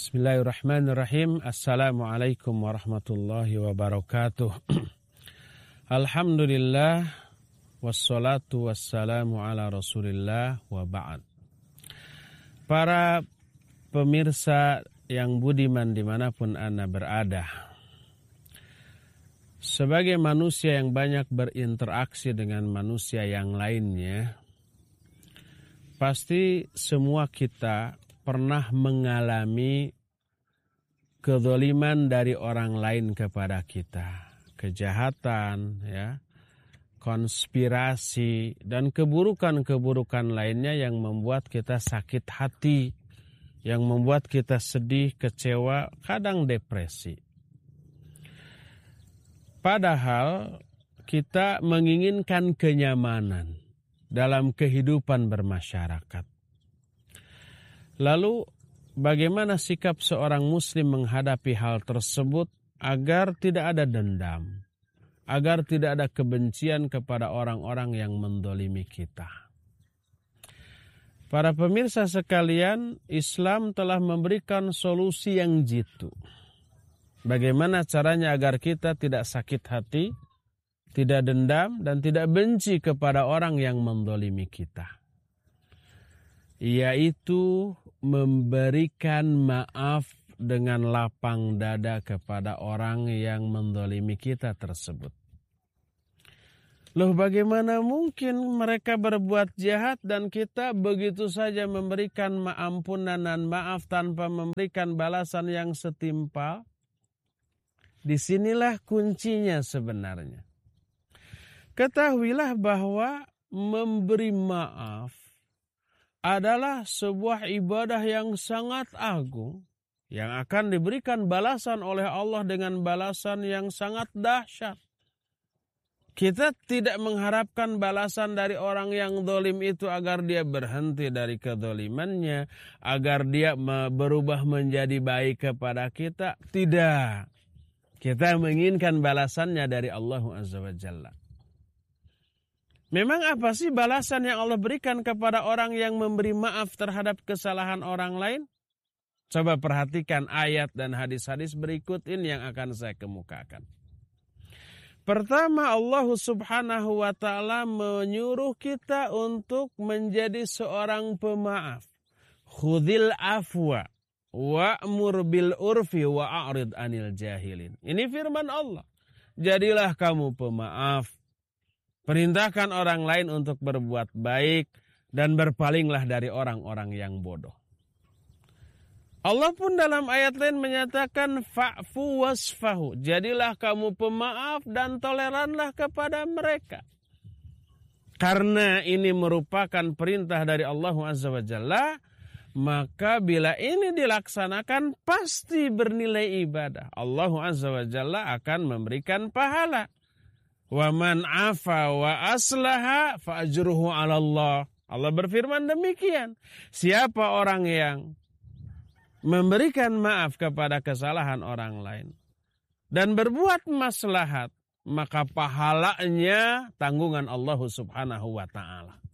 Bismillahirrahmanirrahim. Assalamualaikum warahmatullahi wabarakatuh. Alhamdulillah, wassalatu wassalamu ala rasulillah wa ba'd. Para pemirsa yang budiman dimanapun Anda berada, sebagai manusia yang banyak berinteraksi dengan manusia yang lainnya, pasti semua kita pernah mengalami kezaliman dari orang lain kepada kita, kejahatan, konspirasi, dan keburukan-keburukan lainnya yang membuat kita sakit hati, yang membuat kita sedih, kecewa, kadang depresi. Padahal kita menginginkan kenyamanan dalam kehidupan bermasyarakat. Lalu bagaimana sikap seorang muslim menghadapi hal tersebut agar tidak ada dendam, agar tidak ada kebencian kepada orang-orang yang mendolimi kita? Para pemirsa sekalian, Islam telah memberikan solusi yang jitu. Bagaimana caranya agar kita tidak sakit hati, tidak dendam, dan tidak benci kepada orang yang mendolimi kita, yaitu memberikan maaf dengan lapang dada kepada orang yang mendolimi kita tersebut. Loh, bagaimana mungkin mereka berbuat jahat dan kita begitu saja memberikan ampunan dan maaf tanpa memberikan balasan yang setimpal? Disinilah kuncinya sebenarnya. Ketahuilah bahwa memberi maaf adalah sebuah ibadah yang sangat agung, yang akan diberikan balasan oleh Allah dengan balasan yang sangat dahsyat. Kita tidak mengharapkan balasan dari orang yang zalim itu agar dia berhenti dari kedzalimannya, agar dia berubah menjadi baik kepada kita. Tidak. Kita menginginkan balasannya dari Allah Azza wa Jalla. Memang apa sih balasan yang Allah berikan kepada orang yang memberi maaf terhadap kesalahan orang lain? Coba perhatikan ayat dan hadis-hadis berikut ini yang akan saya kemukakan. Pertama, Allah Subhanahu wa ta'ala menyuruh kita untuk menjadi seorang pemaaf. Khudhil afwa wa'mur bil urfi wa'arid anil jahilin. Ini firman Allah. Jadilah kamu pemaaf. Perintahkan orang lain untuk berbuat baik dan berpalinglah dari orang-orang yang bodoh. Allah pun dalam ayat lain menyatakan fa'fu wasfahu. Jadilah kamu pemaaf dan toleranlah kepada mereka. Karena ini merupakan perintah dari Allah Azza wa Jalla, maka bila ini dilaksanakan pasti bernilai ibadah. Allah Azza wa Jalla akan memberikan pahala. Wa man afa wa aslaha fa ajruhu 'ala Allah. Allah berfirman demikian. Siapa orang yang memberikan maaf kepada kesalahan orang lain dan berbuat maslahat, maka pahalanya tanggungan Allah Subhanahu wa ta'ala.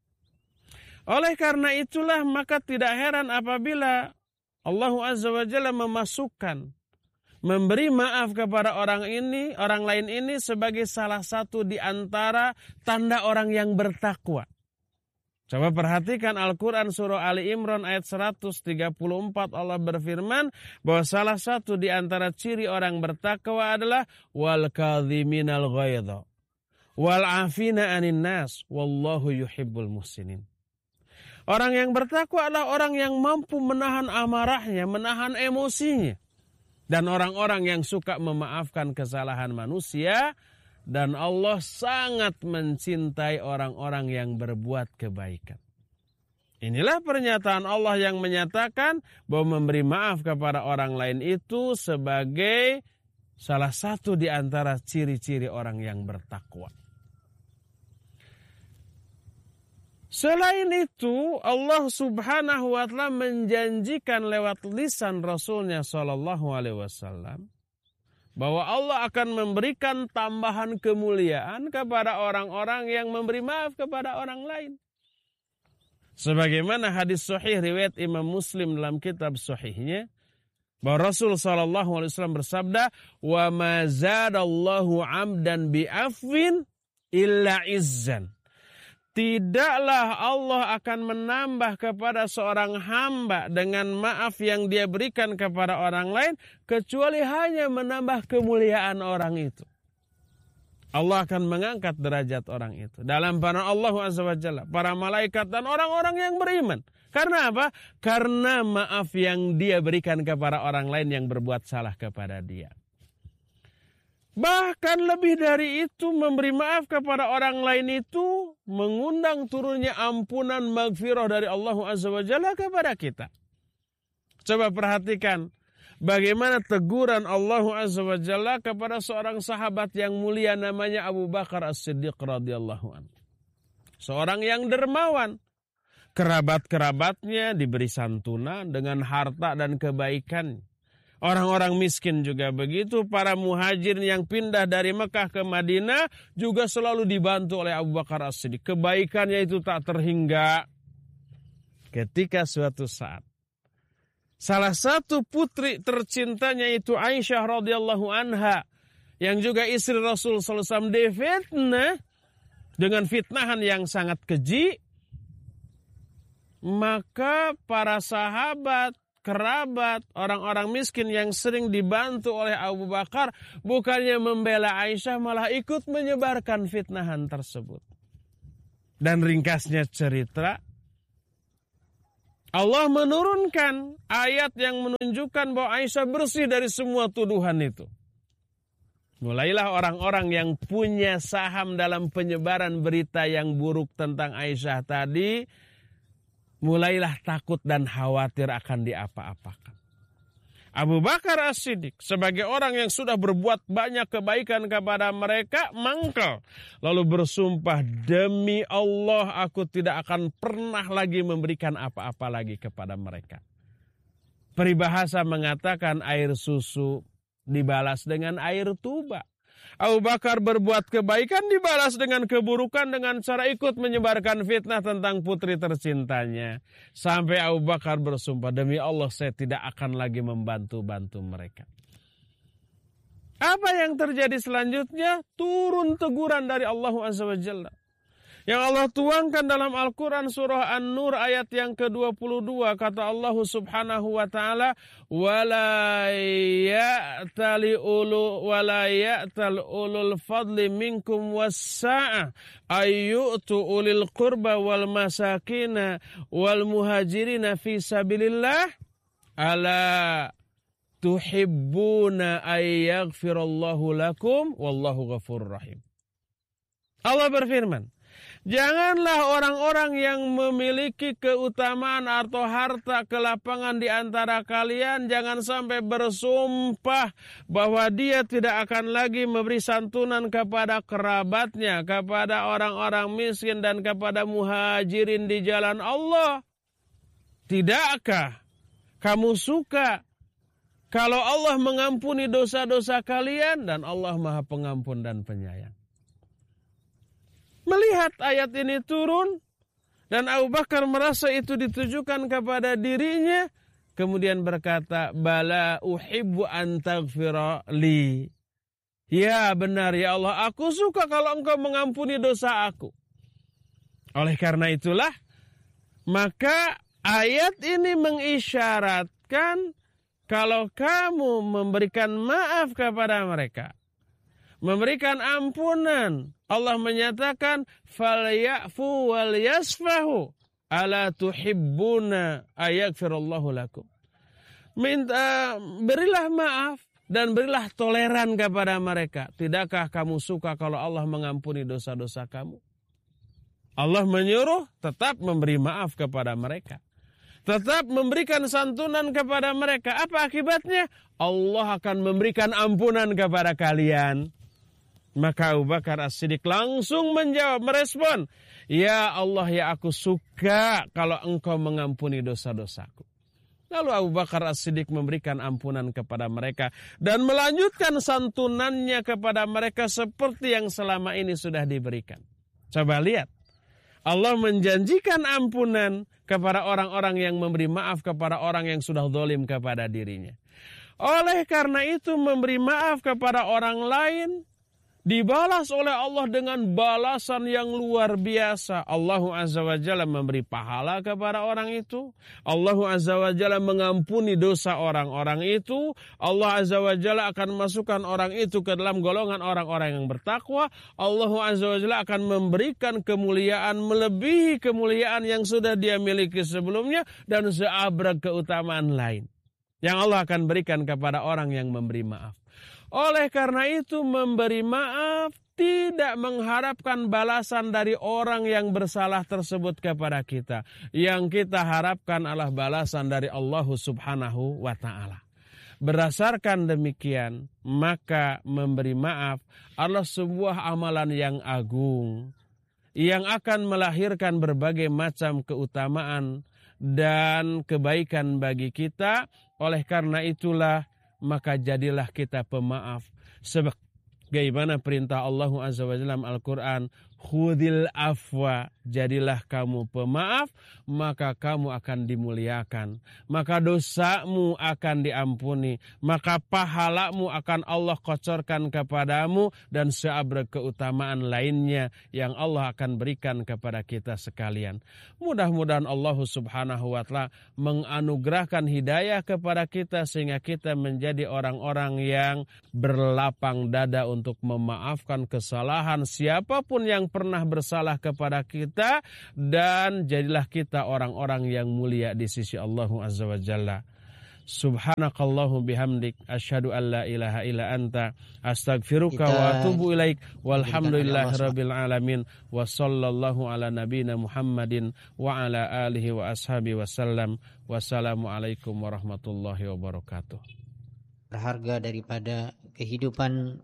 Oleh karena itulah maka tidak heran apabila Allah Azza wa Jalla memasukkan memberi maaf kepada orang lain ini sebagai salah satu di antara tanda orang yang bertakwa. Coba perhatikan Al-Quran surah Ali Imran ayat 134, Allah berfirman bahwa salah satu di antara ciri orang bertakwa adalah wal kadhiminal ghaidha wal afina anin nas wallahu yuhibbul muhsinin. Orang yang bertakwa adalah orang yang mampu menahan amarahnya, menahan emosinya. Dan orang-orang yang suka memaafkan kesalahan manusia. Dan Allah sangat mencintai orang-orang yang berbuat kebaikan. Inilah pernyataan Allah yang menyatakan bahwa memberi maaf kepada orang lain itu sebagai salah satu di antara ciri-ciri orang yang bertakwa. Selain itu, Allah Subhanahu wa ta'ala menjanjikan lewat lisan Rasulnya sallallahu alaihi wasallam bahwa Allah akan memberikan tambahan kemuliaan kepada orang-orang yang memberi maaf kepada orang lain. Sebagaimana hadis sahih riwayat Imam Muslim dalam kitab sahihnya Bahwa Rasul SAW bersabda, "Wa ma zadallahu 'abdan bi'afwin illa izzan." Tidaklah Allah akan menambah kepada seorang hamba dengan maaf yang dia berikan kepada orang lain, kecuali hanya menambah kemuliaan orang itu. Allah akan mengangkat derajat orang itu. Dalam pandangan Allah Azza wa Jalla, para malaikat dan orang-orang yang beriman. Karena apa? Karena maaf yang dia berikan kepada orang lain yang berbuat salah kepada dia. Bahkan lebih dari itu, memberi maaf kepada orang lain itu mengundang turunnya ampunan maghfirah dari Allah Azza wa Jalla kepada kita. Coba perhatikan bagaimana teguran Allah Azza wa Jalla kepada seorang sahabat yang mulia namanya Abu Bakar As-Siddiq radhiyallahu anhu. Seorang yang dermawan. Kerabat-kerabatnya diberi santunan dengan harta dan kebaikan. Orang-orang miskin juga begitu. Para muhajirin yang pindah dari Mekah ke Madinah juga selalu dibantu oleh Abu Bakar As-Siddiq. Kebaikannya itu tak terhingga. Ketika suatu saat, salah satu putri tercintanya itu Aisyah radhiyallahu anha, yang juga istri Rasul sallallahu alaihi wasallam, difitnah dengan fitnahan yang sangat keji. Maka para sahabat, kerabat, orang-orang miskin yang sering dibantu oleh Abu Bakar, bukannya membela Aisyah, malah ikut menyebarkan fitnahan tersebut. Dan ringkasnya cerita, Allah menurunkan ayat yang menunjukkan bahwa Aisyah bersih dari semua tuduhan itu. Mulailah orang-orang yang punya saham dalam penyebaran berita yang buruk tentang Aisyah tadi, mulailah takut dan khawatir akan diapa-apakan. Abu Bakar As-Siddiq sebagai orang yang sudah berbuat banyak kebaikan kepada mereka, mangkal. Lalu bersumpah, demi Allah aku tidak akan pernah lagi memberikan apa-apa lagi kepada mereka. Peribahasa mengatakan air susu dibalas dengan air tuba. Abu Bakar berbuat kebaikan dibalas dengan keburukan dengan cara ikut menyebarkan fitnah tentang putri tercintanya. Sampai Abu Bakar bersumpah, demi Allah saya tidak akan lagi membantu-bantu mereka. Apa yang terjadi selanjutnya? Turun teguran dari Allah Azza wa Jalla. Yang Allah tuangkan dalam Al-Quran surah An-Nur ayat yang ke-22. Kata Allah subhanahu wa ta'ala, وَلَا يَأْتَلْ أُولُو الْفَضْلِ مِنْكُمْ وَالسَّعَةِ أَيُّؤْتُوا أُولِي الْقُرْبَى وَالْمَسَاكِينَ وَالْمُهَاجِرِينَ فِي سَبِيلِ اللَّهِ أَلَا تُحِبُّونَ أَن يَغْفِرَ اللَّهُ لَكُمْ وَاللَّهُ غَفُورٌ رَحِيمٌ. Allah berfirman, janganlah orang-orang yang memiliki keutamaan atau harta kelapangan di antara kalian, jangan sampai bersumpah bahwa dia tidak akan lagi memberi santunan kepada kerabatnya, kepada orang-orang miskin dan kepada muhajirin di jalan Allah. Tidakkah kamu suka kalau Allah mengampuni dosa-dosa kalian, dan Allah Maha Pengampun dan Penyayang? Melihat ayat ini turun dan Abu Bakar merasa itu ditujukan kepada dirinya, kemudian berkata, bala uhibbu an taghfira li. Ya benar ya Allah, aku suka kalau engkau mengampuni dosa aku. Oleh karena itulah, maka ayat ini mengisyaratkan kalau kamu memberikan maaf kepada mereka, memberikan ampunan, Allah menyatakan falyafu wal yasfahu ala tuhibbuna ayaghfirallahu lakum. Berilah maaf dan berilah toleran kepada mereka. Tidakkah kamu suka kalau Allah mengampuni dosa-dosa kamu? Allah menyuruh tetap memberi maaf kepada mereka, tetap memberikan santunan kepada mereka. Apa akibatnya? Allah akan memberikan ampunan kepada kalian. Maka Abu Bakar As-Siddiq langsung menjawab, merespon, ya Allah, ya aku suka kalau engkau mengampuni dosa-dosaku. Lalu Abu Bakar As-Siddiq memberikan ampunan kepada mereka dan melanjutkan santunannya kepada mereka seperti yang selama ini sudah diberikan. Coba lihat, Allah menjanjikan ampunan kepada orang-orang yang memberi maaf kepada orang yang sudah zalim kepada dirinya. Oleh karena itu memberi maaf kepada orang lain dibalas oleh Allah dengan balasan yang luar biasa. Allah Azza wa Jalla memberi pahala kepada orang itu. Allah Azza wa Jalla mengampuni dosa orang-orang itu. Allah Azza wa Jalla akan masukkan orang itu ke dalam golongan orang-orang yang bertakwa. Allah Azza wa Jalla akan memberikan kemuliaan melebihi kemuliaan yang sudah dia miliki sebelumnya dan seabrek keutamaan lain yang Allah akan berikan kepada orang yang memberi maaf. Oleh karena itu memberi maaf tidak mengharapkan balasan dari orang yang bersalah tersebut kepada kita. Yang kita harapkan adalah balasan dari Allah Subhanahu wa ta'ala. Berdasarkan demikian, maka memberi maaf adalah sebuah amalan yang agung yang akan melahirkan berbagai macam keutamaan dan kebaikan bagi kita. Oleh karena itulah maka jadilah kita pemaaf. Sebagaimana perintah Allah Azza wa Jalla dalam Al-Quran, khudil afwa, jadilah kamu pemaaf, maka kamu akan dimuliakan. Maka dosamu akan diampuni, maka pahalamu akan Allah kocorkan kepadamu, dan seabrek keutamaan lainnya yang Allah akan berikan kepada kita sekalian. Mudah-mudahan Allah Subhanahu wa ta'ala menganugerahkan hidayah kepada kita sehingga kita menjadi orang-orang yang berlapang dada untuk memaafkan kesalahan siapapun yang pernah bersalah kepada kita, dan jadilah kita orang-orang yang mulia di sisi Allah Azza wa Jalla. Subhanakallahu bihamdik, asyhadu an la ilaha illa anta, astaghfiruka wa atubu ilaik, walhamdulillahi rabbil alamin, wa sallallahu ala nabiyina Muhammadin wa ala alihi wa ashabihi wasallam. Wassalamualaikum warahmatullahi wabarakatuh. Berharga daripada kehidupan,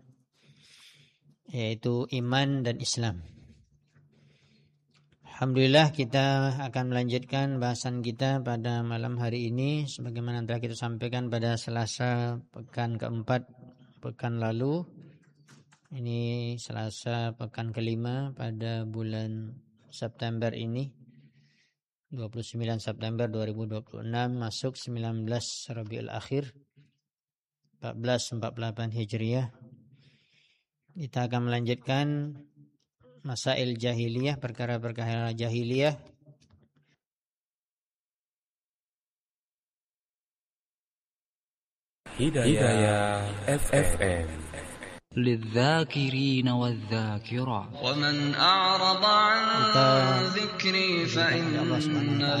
yaitu iman dan Islam. Alhamdulillah, kita akan melanjutkan bahasan kita pada malam hari ini sebagaimana telah kita sampaikan pada Selasa pekan keempat pekan lalu. Ini Selasa pekan kelima pada bulan September ini, 29 September 2026, masuk 19 Rabiul Akhir 1448 Hijriah. Kita akan melanjutkan masail jahiliyah, perkara-perkara jahiliyah. Hidayah FM للذاكرين والذاكرات ومن أعرض عن ذكري فإن